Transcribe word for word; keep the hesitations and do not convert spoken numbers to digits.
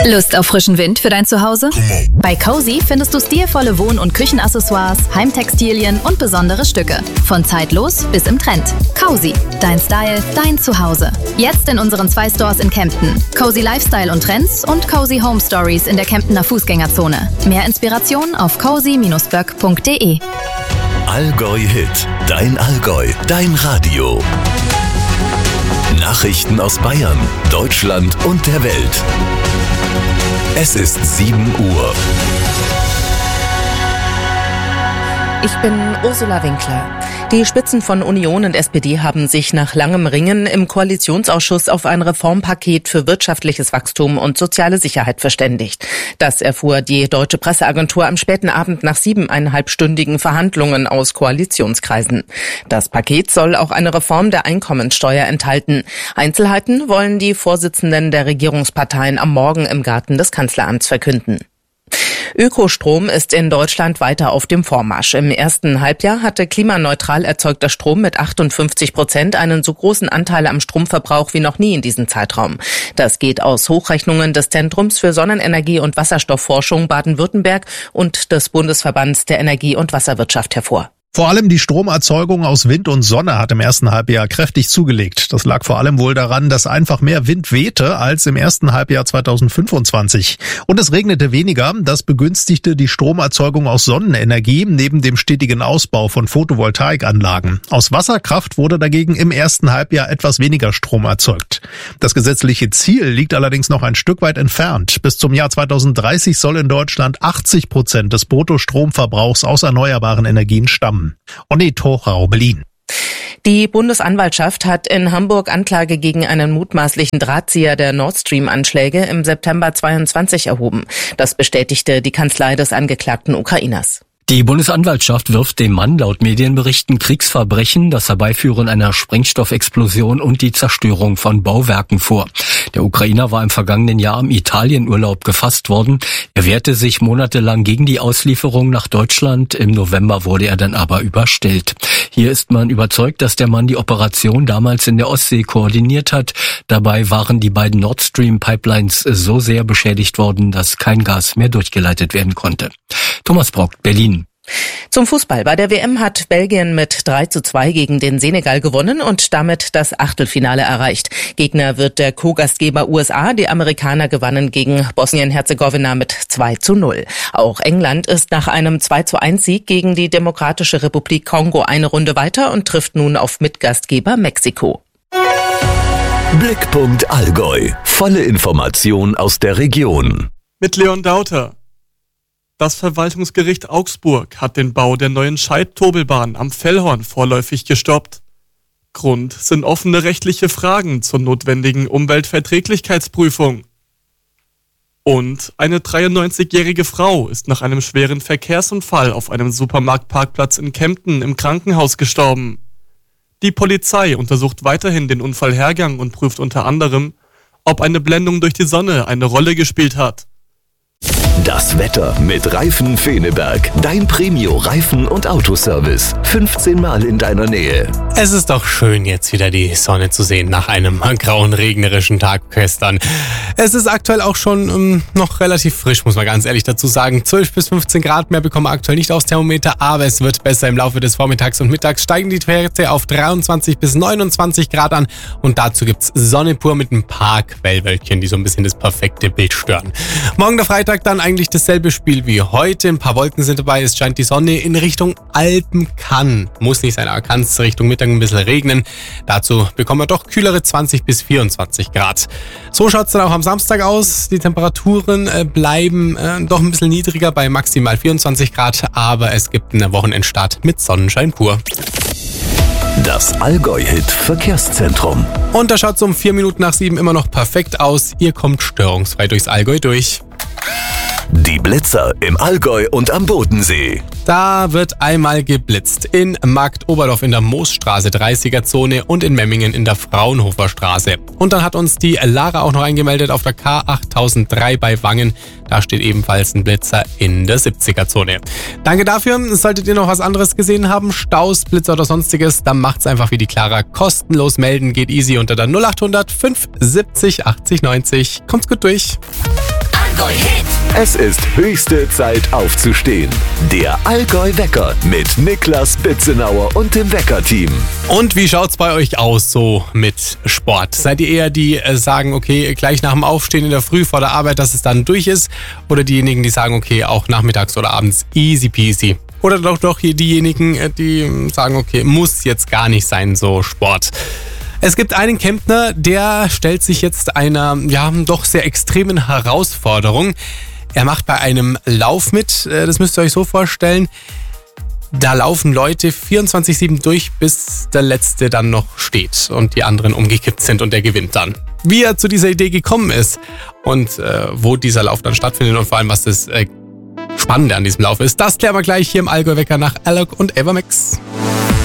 Lust auf frischen Wind für dein Zuhause? Bei Cozy findest du stilvolle Wohn- und Küchenaccessoires, Heimtextilien und besondere Stücke. Von zeitlos bis im Trend. Cozy, dein Style, dein Zuhause. Jetzt in unseren zwei Stores in Kempten. Cozy Lifestyle und Trends und Cozy Home Stories in der Kemptener Fußgängerzone. Mehr Inspiration auf cozy Bindestrich böck Punkt de. Allgäu Hit, dein Allgäu, dein Radio. Nachrichten aus Bayern, Deutschland und der Welt. Es ist sieben Uhr. Ich bin Ursula Winkler. Die Spitzen von Union und S P D haben sich nach langem Ringen im Koalitionsausschuss auf ein Reformpaket für wirtschaftliches Wachstum und soziale Sicherheit verständigt. Das erfuhr die Deutsche Presseagentur am späten Abend nach siebeneinhalbstündigen Verhandlungen aus Koalitionskreisen. Das Paket soll auch eine Reform der Einkommensteuer enthalten. Einzelheiten wollen die Vorsitzenden der Regierungsparteien am Morgen im Garten des Kanzleramts verkünden. Ökostrom ist in Deutschland weiter auf dem Vormarsch. Im ersten Halbjahr hatte klimaneutral erzeugter Strom mit achtundfünfzig Prozent einen so großen Anteil am Stromverbrauch wie noch nie in diesem Zeitraum. Das geht aus Hochrechnungen des Zentrums für Sonnenenergie und Wasserstoffforschung Baden-Württemberg und des Bundesverbands der Energie- und Wasserwirtschaft hervor. Vor allem die Stromerzeugung aus Wind und Sonne hat im ersten Halbjahr kräftig zugelegt. Das lag vor allem wohl daran, dass einfach mehr Wind wehte als im ersten Halbjahr zweitausendfünfundzwanzig. Und es regnete weniger. Das begünstigte die Stromerzeugung aus Sonnenenergie neben dem stetigen Ausbau von Photovoltaikanlagen. Aus Wasserkraft wurde dagegen im ersten Halbjahr etwas weniger Strom erzeugt. Das gesetzliche Ziel liegt allerdings noch ein Stück weit entfernt. Bis zum Jahr zweitausenddreißig soll in Deutschland achtzig Prozent des Bruttostromverbrauchs aus erneuerbaren Energien stammen. Onet Hochrau, Berlin. Die Bundesanwaltschaft hat in Hamburg Anklage gegen einen mutmaßlichen Drahtzieher der Nord Stream-Anschläge im September zweiundzwanzig erhoben. Das bestätigte die Kanzlei des angeklagten Ukrainers. Die Bundesanwaltschaft wirft dem Mann laut Medienberichten Kriegsverbrechen, das Herbeiführen einer Sprengstoffexplosion und die Zerstörung von Bauwerken vor. Der Ukrainer war im vergangenen Jahr im Italienurlaub gefasst worden. Er wehrte sich monatelang gegen die Auslieferung nach Deutschland. Im November wurde er dann aber überstellt. Hier ist man überzeugt, dass der Mann die Operation damals in der Ostsee koordiniert hat. Dabei waren die beiden Nord Stream Pipelines so sehr beschädigt worden, dass kein Gas mehr durchgeleitet werden konnte. Thomas Brock, Berlin. Zum Fußball. Bei der W M hat Belgien mit drei zu zwei gegen den Senegal gewonnen und damit das Achtelfinale erreicht. Gegner wird der Co-Gastgeber U S A. Die Amerikaner gewannen gegen Bosnien-Herzegowina mit zwei zu null. Auch England ist nach einem zwei zu eins Sieg gegen die Demokratische Republik Kongo eine Runde weiter und trifft nun auf Mitgastgeber Mexiko. Blickpunkt Allgäu. Volle Information aus der Region. Mit Leon Dauter. Das Verwaltungsgericht Augsburg hat den Bau der neuen Scheid-Turbelbahn am Fellhorn vorläufig gestoppt. Grund sind offene rechtliche Fragen zur notwendigen Umweltverträglichkeitsprüfung. Und eine dreiundneunzigjährige Frau ist nach einem schweren Verkehrsunfall auf einem Supermarktparkplatz in Kempten im Krankenhaus gestorben. Die Polizei untersucht weiterhin den Unfallhergang und prüft unter anderem, ob eine Blendung durch die Sonne eine Rolle gespielt hat. Das Wetter mit Reifen Feneberg. Dein Premio-Reifen- und Autoservice. fünfzehn Mal in deiner Nähe. Es ist doch schön, jetzt wieder die Sonne zu sehen nach einem grauen, regnerischen Tag gestern. Es ist aktuell auch schon ähm, noch relativ frisch, muss man ganz ehrlich dazu sagen. zwölf bis fünfzehn Grad mehr bekommen wir aktuell nicht aufs Thermometer, aber es wird besser. Im Laufe des Vormittags und Mittags steigen die Werte auf dreiundzwanzig bis neunundzwanzig Grad an und dazu gibt's Sonne pur mit ein paar Quellwölkchen, die so ein bisschen das perfekte Bild stören. Morgen der Freitag dann eigentlich dasselbe Spiel wie heute. Ein paar Wolken sind dabei, es scheint die Sonne in Richtung Alpen, kann, muss nicht sein, aber kann es Richtung Mittag ein bisschen regnen. Dazu bekommen wir doch kühlere zwanzig bis vierundzwanzig Grad. So schaut es dann auch am Samstag aus. Die Temperaturen äh, bleiben äh, doch ein bisschen niedriger bei maximal vierundzwanzig Grad, aber es gibt einen Wochenendstart mit Sonnenschein pur. Das Allgäu-Hit Verkehrszentrum. Und da schaut es um vier Minuten nach sieben immer noch perfekt aus. Ihr kommt störungsfrei durchs Allgäu durch. Die Blitzer im Allgäu und am Bodensee. Da wird einmal geblitzt. In Marktoberdorf in der Moosstraße, dreißiger Zone und in Memmingen in der Fraunhofer Straße. Und dann hat uns die Lara auch noch eingemeldet auf der K achttausenddrei bei Wangen. Da steht ebenfalls ein Blitzer in der siebziger Zone. Danke dafür. Solltet ihr noch was anderes gesehen haben, Staus, Blitzer oder sonstiges, dann macht's einfach wie die Clara. Kostenlos melden, geht easy unter der null achthundert fünf siebzig achtzig neunzig. Kommt's gut durch. Allgäu-Hit. Es ist höchste Zeit aufzustehen. Der Allgäu-Wecker mit Niklas Bitzenauer und dem Wecker-Team. Und wie schaut's bei euch aus so mit Sport? Seid ihr eher die äh, sagen, okay, gleich nach dem Aufstehen in der Früh vor der Arbeit, dass es dann durch ist? Oder diejenigen, die sagen, okay, auch nachmittags oder abends easy peasy? Oder doch doch hier diejenigen, die sagen, okay, muss jetzt gar nicht sein, so Sport. Es gibt einen Kemptner, der stellt sich jetzt einer, ja, doch sehr extremen Herausforderung. Er macht bei einem Lauf mit, das müsst ihr euch so vorstellen. Da laufen Leute vierundzwanzig sieben durch, bis der Letzte dann noch steht und die anderen umgekippt sind und der gewinnt dann. Wie er zu dieser Idee gekommen ist und äh, wo dieser Lauf dann stattfindet und vor allem, was das äh, Spannende an diesem Lauf ist, das klären wir gleich hier im Allgäu-Wecker nach Alok und Evermax.